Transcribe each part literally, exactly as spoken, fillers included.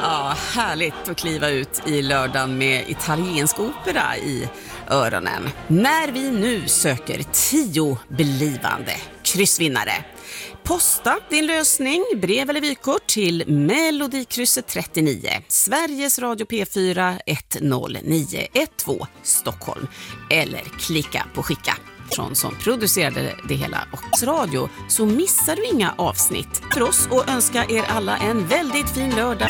Ja, härligt att kliva ut i lördagen med italiensk opera i öronen. När vi nu söker tio blivande kryssvinnare. Posta din lösning, brev eller vykort till Melodikrysset trettionio, Sveriges Radio P fyra ett noll nio ett två Stockholm. Eller klicka på skicka. Från som producerade det hela och radio, så missar du inga avsnitt. För oss och önska er alla en väldigt fin lördag.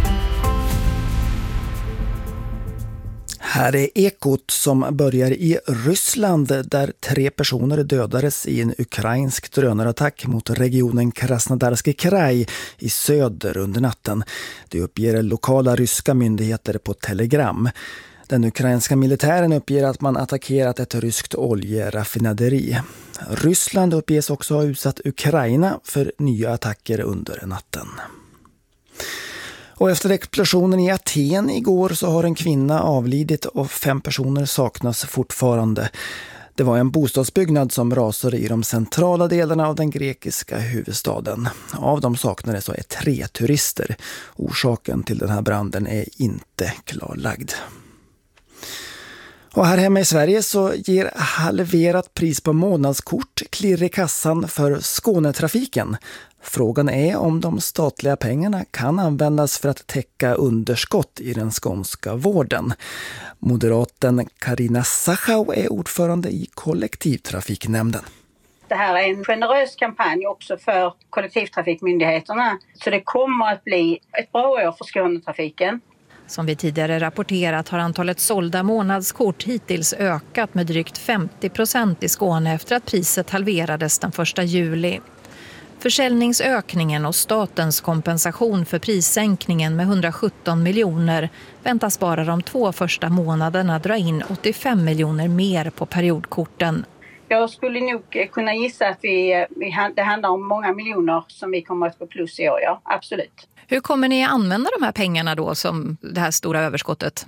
Här är Ekot som börjar i Ryssland där tre personer dödades i en ukrainsk drönarattack mot regionen Krasnodarski kraj i söder under natten. Det uppger lokala ryska myndigheter på Telegram. Den ukrainska militären uppger att man attackerat ett ryskt oljeraffinaderi. Ryssland uppges också ha utsatt Ukraina för nya attacker under natten. Och efter explosionen i Aten igår så har en kvinna avlidit och fem personer saknas fortfarande. Det var en bostadsbyggnad som rasade i de centrala delarna av den grekiska huvudstaden. Av de saknade så är tre turister. Orsaken till den här branden är inte klarlagd. Och här hemma i Sverige så ger halverat pris på månadskort klirr i kassan för Skånetrafiken. Frågan är om de statliga pengarna kan användas för att täcka underskott i den skånska vården. Moderaten Carina Sachau är ordförande i kollektivtrafiknämnden. Det här är en generös kampanj också för kollektivtrafikmyndigheterna. Så det kommer att bli ett bra år för Skånetrafiken. Som vi tidigare rapporterat har antalet sålda månadskort hittills ökat med drygt femtio procent i Skåne efter att priset halverades den första juli. Försäljningsökningen och statens kompensation för prissänkningen med hundrasjutton miljoner väntas bara de två första månaderna dra in åttiofem miljoner mer på periodkorten. Jag skulle nog kunna gissa att vi, vi, det handlar om många miljoner som vi kommer att få plus i år, ja, absolut. Hur kommer ni använda de här pengarna då som det här stora överskottet?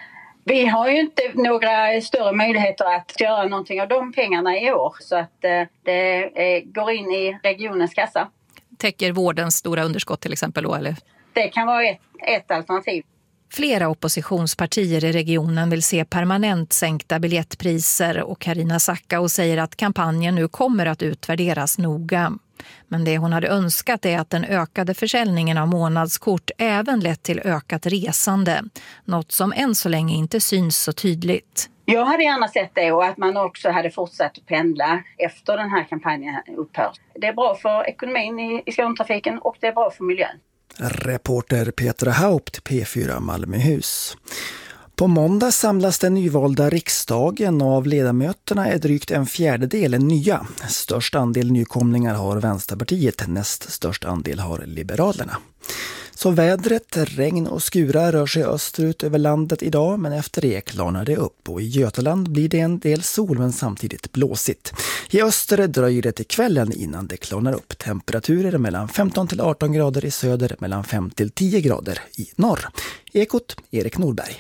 Vi har ju inte några större möjligheter att göra någonting av de pengarna i år så att det eh, går in i regionens kassa. Täcker vårdens stora underskott till exempel då, eller? Det kan vara ett, ett alternativ. Flera oppositionspartier i regionen vill se permanent sänkta biljettpriser och Carina Sachau säger att kampanjen nu kommer att utvärderas noga. Men det hon hade önskat är att den ökade försäljningen av månadskort även lett till ökat resande. Något som än så länge inte syns så tydligt. Jag hade gärna sett det och att man också hade fortsatt att pendla efter den här kampanjen upphör. Det är bra för ekonomin i, i Skånetrafiken och det är bra för miljön. Reporter Petra Haupt, P fyra Malmöhus. På måndag samlas den nyvalda riksdagen och av ledamöterna är drygt en fjärdedel nya. Störst andel nykomlingar har Vänsterpartiet, näst störst andel har Liberalerna. Så vädret, regn och skura rör sig österut över landet idag, men efter det klarnar det upp och i Götaland blir det en del sol men samtidigt blåsigt. I öster dröjer det till kvällen innan det klarnar upp. Temperaturer mellan femton till arton grader i söder, mellan fem till tio grader i norr. Ekot, Erik Norberg.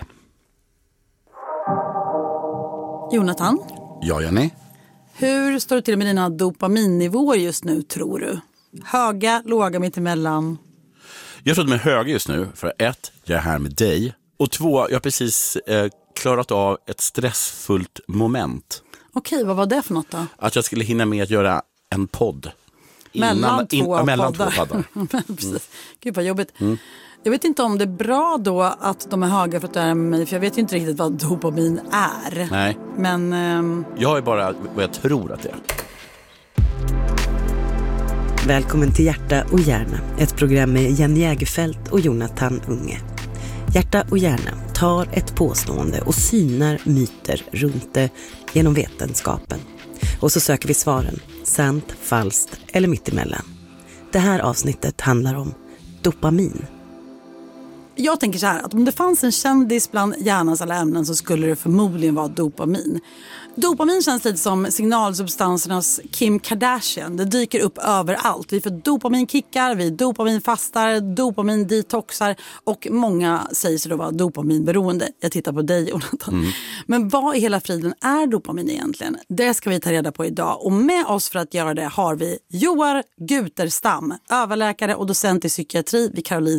Jonathan? Ja, Jenny. Hur står det till med dina dopaminnivåer just nu, tror du? Höga, låga, mittemellan? Jag tror att de är höga just nu för ett, jag är här med dig. Och två, jag har precis eh, klarat av ett stressfullt moment. Okej, vad var det för något då? Att jag skulle hinna med att göra en podd. Mellan Innan, två in, mellan poddar. två poddar. mm. Gud vad jobbigt. Mm. Jag vet inte om det är bra då att de är höga för att det är med mig. För jag vet ju inte riktigt vad dopamin är. Nej. Men... Ehm... Jag är bara vad jag tror att det är. Välkommen till Hjärta och hjärna, ett program med Jenny Jägerfelt och Jonathan Unge. Hjärta och hjärna tar ett påstående och synar myter runt det genom vetenskapen. Och så söker vi svaren, sant, falskt eller mittemellan. Det här avsnittet handlar om dopamin. Jag tänker så här, att om det fanns en kändis bland hjärnans alla ämnen så skulle det förmodligen vara dopamin. Dopamin känns lite som signalsubstansernas Kim Kardashian. Det dyker upp överallt. Vi får dopaminkickar, vi dopaminfastar, dopamindetoxar och många säger sig då vara dopaminberoende. Jag tittar på dig, Jonathan. Mm. Men vad i hela friden är dopamin egentligen? Det ska vi ta reda på idag. Och med oss för att göra det har vi Joar Guterstam, överläkare och docent i psykiatri vid Karolinska